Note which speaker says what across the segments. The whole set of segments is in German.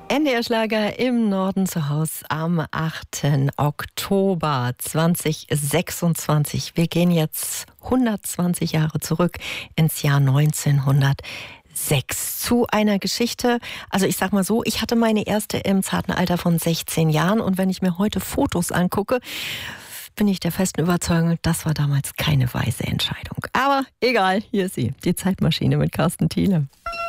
Speaker 1: NDR Schlager im Norden zu Hause am 8. Oktober 2026. Wir gehen jetzt 120 Jahre zurück ins Jahr 1906 zu einer Geschichte. Also ich sag mal so, ich hatte meine erste im zarten Alter von 16 Jahren und wenn ich mir heute Fotos angucke, bin ich der festen Überzeugung, das war damals keine weise Entscheidung. Aber egal, hier ist sie, die Zeitmaschine mit Carsten Thiele.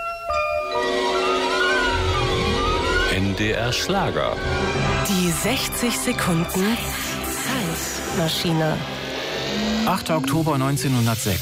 Speaker 2: NDR Schlager.
Speaker 3: Die 60 Sekunden Zeitmaschine.
Speaker 4: 8. Oktober 1906.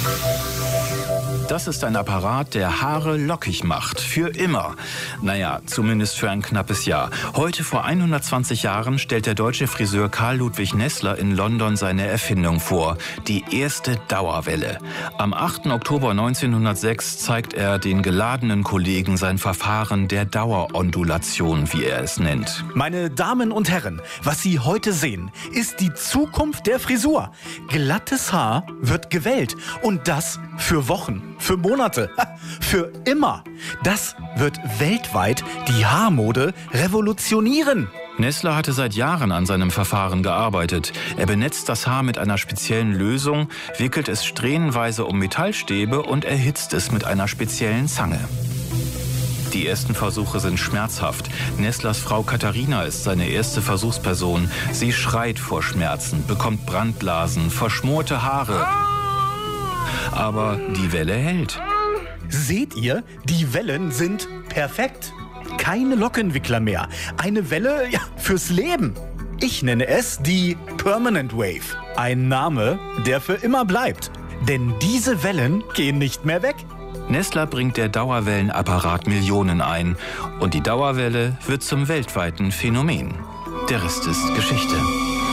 Speaker 4: Das ist ein Apparat, der Haare lockig macht. Für immer. Naja, zumindest für ein knappes Jahr. Heute vor 120 Jahren stellt der deutsche Friseur Karl Ludwig Nessler in London seine Erfindung vor. Die erste Dauerwelle. Am 8. Oktober 1906 zeigt er den geladenen Kollegen sein Verfahren der Dauerondulation, wie er es nennt.
Speaker 5: Meine Damen und Herren, was Sie heute sehen, ist die Zukunft der Frisur. Glattes Haar wird gewellt. Und das für Wochen. Für Monate, für immer. Das wird weltweit die Haarmode revolutionieren.
Speaker 4: Nessler hatte seit Jahren an seinem Verfahren gearbeitet. Er benetzt das Haar mit einer speziellen Lösung, wickelt es strähnenweise um Metallstäbe und erhitzt es mit einer speziellen Zange. Die ersten Versuche sind schmerzhaft. Nesslers Frau Katharina ist seine erste Versuchsperson. Sie schreit vor Schmerzen, bekommt Brandblasen, verschmorte Haare. Aber die Welle hält.
Speaker 5: Seht ihr, die Wellen sind perfekt. Keine Lockenwickler mehr. Eine Welle fürs Leben. Ich nenne es die Permanent Wave. Ein Name, der für immer bleibt. Denn diese Wellen gehen nicht mehr weg.
Speaker 4: Nessler bringt der Dauerwellenapparat Millionen ein. Und die Dauerwelle wird zum weltweiten Phänomen. Der Rest ist Geschichte.